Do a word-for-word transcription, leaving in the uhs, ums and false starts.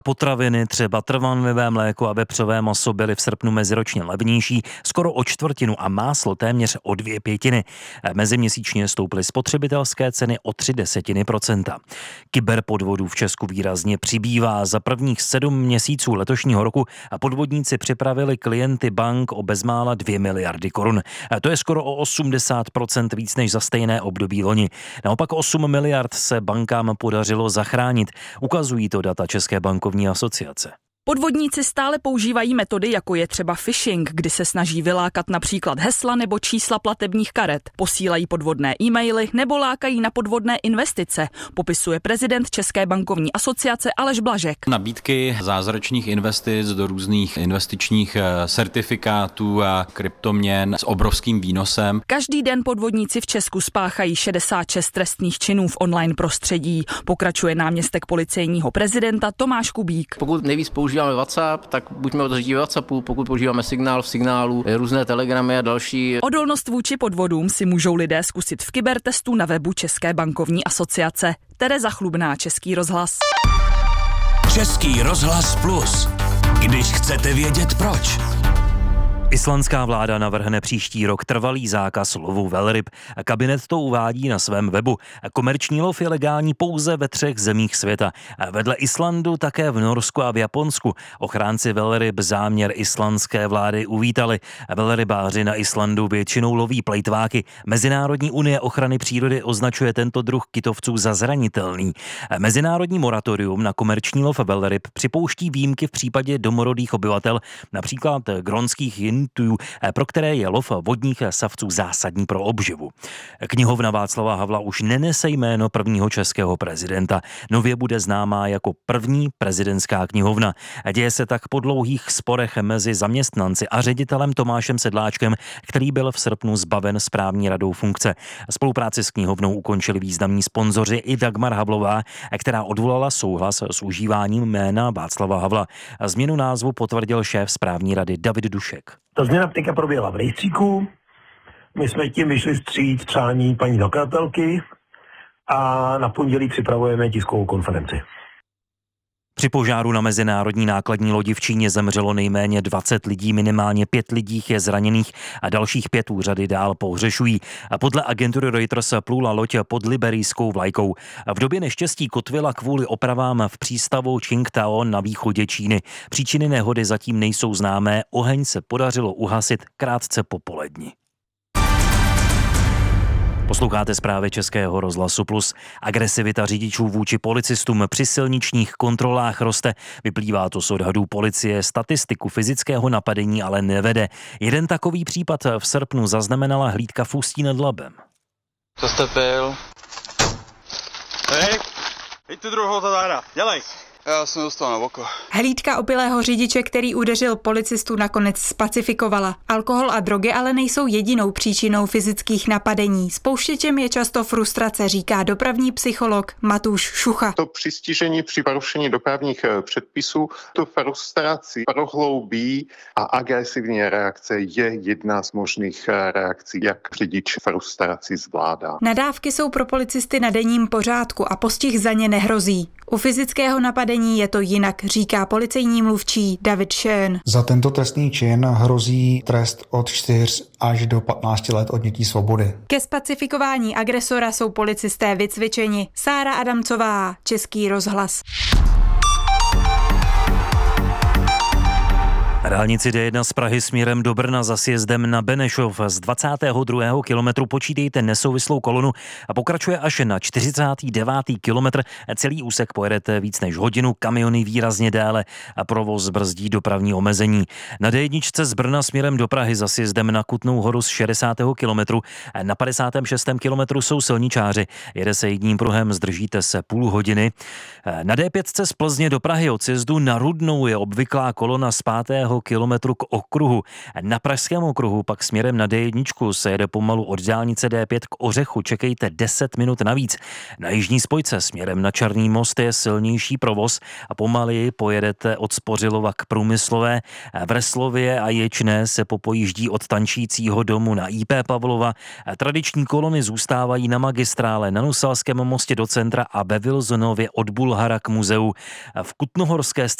Potraviny, třeba trvanlivé mléko a vepřové maso byly v srpnu meziročně levnější skoro o čtvrtinu a máslo téměř o dvě pětiny. Meziměsíčně stouply spotřebitelské ceny o tři desetiny procenta. Kyberpodvodů v Česku výrazně přibývá. Za prvních sedm měsíců letošního roku podvodníci připravili klienty bank o bezmála dvě miliardy korun. To je skoro o osmdesát procent víc než za stejné období loni. Naopak osm miliard se bankám podařilo zachránit. Ukazují to data České bankovní asociace. Podvodníci stále používají metody, jako je třeba phishing, kdy se snaží vylákat například hesla nebo čísla platebních karet, posílají podvodné e-maily nebo lákají na podvodné investice, popisuje prezident České bankovní asociace Aleš Blažek. Nabídky zázračných investic do různých investičních certifikátů a kryptoměn s obrovským výnosem. Každý den podvodníci v Česku spáchají šedesát šest trestných činů v online prostředí, pokračuje náměstek policejního prezidenta Tomáš Kubík. Pokud nejvíc používáme WhatsApp, tak buďme otevření WhatsAppu, pokud používáme signál v signálu, různé telegramy a další. Odolnost vůči podvodům si můžou lidé zkusit v kybertestu na webu České bankovní asociace. Tereza Chlubná, Český rozhlas. Český rozhlas plus. Když chcete vědět proč. Islandská vláda navrhne příští rok trvalý zákaz lovu velryb. Kabinet to uvádí na svém webu. Komerční lov je legální pouze ve třech zemích světa. Vedle Islandu také v Norsku a v Japonsku. Ochránci velryb záměr islandské vlády uvítali. Velrybáři na Islandu většinou loví plejtváky. Mezinárodní unie ochrany přírody označuje tento druh kytovců za zranitelný. Mezinárodní moratorium na komerční lov velryb připouští výjimky v případě domorodých obyvatel, například grónských jin, pro které je lov vodních savců zásadní pro obživu. Knihovna Václava Havla už nenese jméno prvního českého prezidenta. Nově bude známá jako první prezidentská knihovna. Děje se tak po dlouhých sporech mezi zaměstnanci a ředitelem Tomášem Sedláčkem, který byl v srpnu zbaven správní radou funkce. Spolupráci s knihovnou ukončili významní sponzoři i Dagmar Havlová, která odvolala souhlas s užíváním jména Václava Havla. Změnu názvu potvrdil šéf správní rady David Dušek. Ta změna teďka proběhla v rejstříku, my jsme tím vyšli vstříc přání paní zakladatelky a na pondělí připravujeme tiskovou konferenci. Při požáru na mezinárodní nákladní lodi v Číně zemřelo nejméně dvacet lidí, minimálně pět lidí je zraněných a dalších pět úřady dál pohřešují. A podle agentury Reuters plula loď pod liberijskou vlajkou. V době neštěstí kotvila kvůli opravám v přístavu Qingdao na východě Číny. Příčiny nehody zatím nejsou známé, oheň se podařilo uhasit krátce po poledni. Posloucháte zprávy Českého rozhlasu plus. Agresivita řidičů vůči policistům při silničních kontrolách roste. Vyplývá to z odhadů policie. Statistiku fyzického napadení ale nevede. Jeden takový případ v srpnu zaznamenala hlídka v Ústí nad Labem. Co jste pil? Hej, jď tu druhou zadára, dělej. Já jsem dostal na oko. Hlídka opilého řidiče, který udeřil policistu, nakonec spacifikovala. Alkohol a drogy ale nejsou jedinou příčinou fyzických napadení. Spouštěčem je často frustrace, říká dopravní psycholog Matúš Šucha. To přistižení při porušení dopravních předpisů, tu frustraci prohloubí a agresivní reakce je jedna z možných reakcí, jak řidič frustraci zvládá. Nadávky jsou pro policisty na denním pořádku a postih za ně nehrozí. U fyzického napadení je to jinak, říká policejní mluvčí David Schön. Za tento trestný čin hrozí trest od čtyř až do patnácti let odnětí svobody. Ke spacifikování agresora jsou policisté vycvičeni. Sára Adamcová, Český rozhlas. Dálnici D jedna z Prahy směrem do Brna za sjezdem na Benešov z dvacátého druhého kilometru počítejte nesouvislou kolonu a pokračuje až na čtyřicátý devátý kilometr. Celý úsek pojedete víc než hodinu, kamiony výrazně déle a provoz brzdí dopravní omezení. Na D jedna z Brna směrem do Prahy za sjezdem na Kutnou Horu z šedesátého kilometru. Na padesátém šestém kilometru jsou silničáři. Jede se jedním pruhem, zdržíte se půl hodiny. Na D pět z Plzně do Prahy od sjezdu na Rudnou je obvyklá kolona z pátého kilometru k okruhu. Na pražském okruhu pak směrem na D jedna se jede pomalu od dálnice D pět k Ořechu. Čekejte deset minut navíc. Na jižní spojce směrem na Černý most je silnější provoz a pomaleji pojedete od Spořilova k Průmyslové. V Reslově a Ječné se popojíždí od tančícího domu na I P Pavlova. Tradiční kolony zůstávají na magistrále, na Nuselském mostě do centra a ve Wilsonově od Bulhara k muzeu. V Kutnohorské